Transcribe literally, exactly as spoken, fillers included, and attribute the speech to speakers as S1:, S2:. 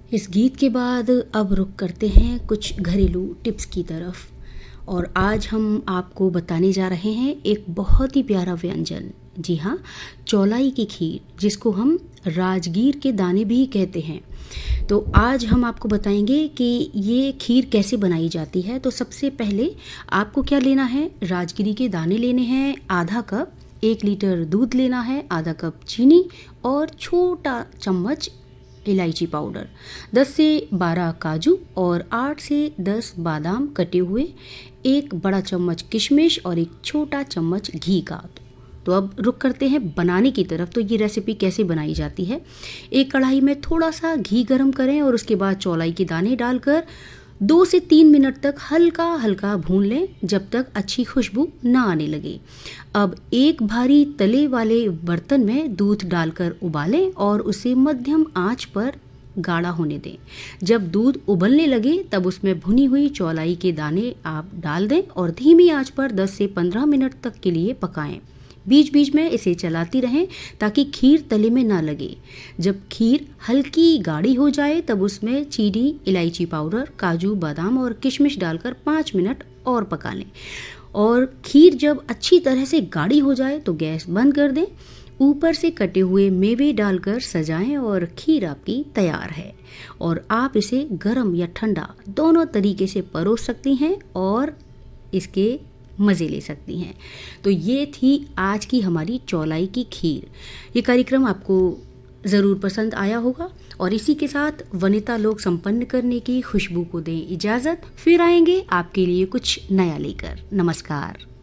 S1: इस गीत के बाद अब रुख करते हैं कुछ घरेलू टिप्स की तरफ। और आज हम आपको बताने जा रहे हैं एक बहुत ही प्यारा व्यंजन। जी हाँ, चौलाई की खीर, जिसको हम राजगीर के दाने भी कहते हैं। तो आज हम आपको बताएंगे कि ये खीर कैसे बनाई जाती है। तो सबसे पहले आपको क्या लेना है, राजगिरी के दाने लेने हैं आधा कप, एक लीटर दूध लेना है, आधा कप चीनी और छोटा चम्मच इलायची पाउडर, दस से बारह काजू और आठ से दस बादाम कटे हुए, एक बड़ा चम्मच किशमिश और एक छोटा चम्मच घी का। तो अब रुक करते हैं बनाने की तरफ। तो ये रेसिपी कैसे बनाई जाती है। एक कढ़ाई में थोड़ा सा घी गरम करें और उसके बाद चौलाई के दाने डालकर दो से तीन मिनट तक हल्का हल्का भून लें, जब तक अच्छी खुशबू ना आने लगे। अब एक भारी तले वाले बर्तन में दूध डालकर उबालें और उसे मध्यम आंच पर गाढ़ा होने दें। जब दूध उबलने लगे तब उसमें भुनी हुई चौलाई के दाने आप डाल दें और धीमी आंच पर दस से पंद्रह मिनट तक के लिए पकाएं। बीच बीच में इसे चलाती रहें ताकि खीर तले में ना लगे। जब खीर हल्की गाढ़ी हो जाए तब उसमें चीनी, इलायची पाउडर, काजू, बादाम और किशमिश डालकर पाँच मिनट और पका लें। और खीर जब अच्छी तरह से गाढ़ी हो जाए तो गैस बंद कर दें। ऊपर से कटे हुए मेवे डालकर सजाएं और खीर आपकी तैयार है। और आप इसे गर्म या ठंडा दोनों तरीके से परोस सकती हैं और इसके मज़े ले सकती हैं। तो ये थी आज की हमारी चौलाई की खीर। ये कार्यक्रम आपको ज़रूर पसंद आया होगा और इसी के साथ वनिता लोक संपन्न करने की खुशबू को दें इजाज़त। फिर आएंगे आपके लिए कुछ नया लेकर। नमस्कार।